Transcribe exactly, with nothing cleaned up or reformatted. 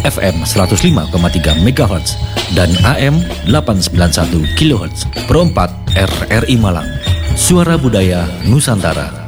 F M seratus lima koma tiga megahertz dan A M delapan sembilan satu kilohertz. Pro empat R R I Malang. Suara Budaya Nusantara.